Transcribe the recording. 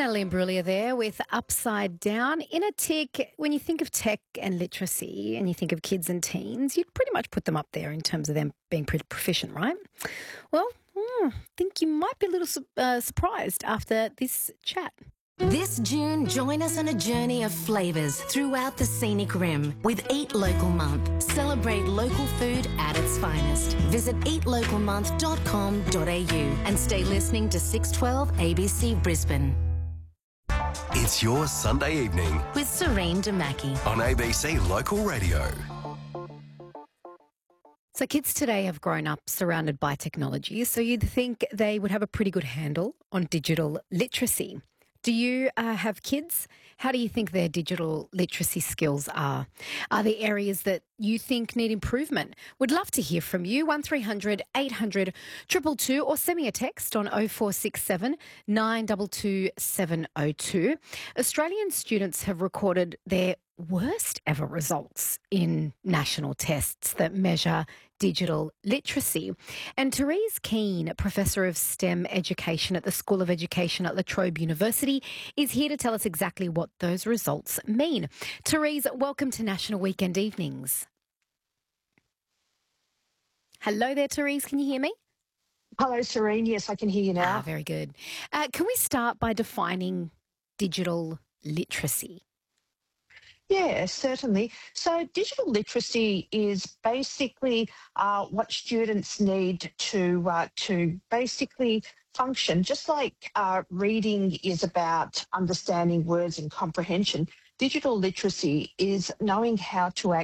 Natalie Imbruglia there with Upside Down. In a tick, when you think of tech and literacy and you think of kids and teens, you'd pretty much put them up there in terms of them being pretty proficient, right? Well, I think you might be a little surprised after this chat. This June, join us on a journey of flavours throughout the scenic rim with Eat Local Month. Celebrate local food at its finest. Visit eatlocalmonth.com.au and stay listening to 612 ABC Brisbane. It's your Sunday evening With Serene Damaki. on ABC Local Radio. So kids today have grown up surrounded by technology, so you'd think they would have a pretty good handle on digital literacy. Do you have kids? How do you think their digital literacy skills are? Are there areas that you think need improvement? Would love to hear from you. 1300 800 222 or send me a text on 0467 922 702. Australian students have recorded their worst ever results in national tests that measure digital literacy. And Therese Keane, Professor of STEM Education at the School of Education at La Trobe University, is here to tell us exactly what those results mean. Therese, welcome to National Weekend Evenings. Hello there, Therese. Can you hear me? Hello, Serene. Yes, I can hear you now. Very good. Can we start by defining digital literacy? Yeah, certainly. So digital literacy is basically what students need to basically function. Just like reading is about understanding words and comprehension, digital literacy is knowing how to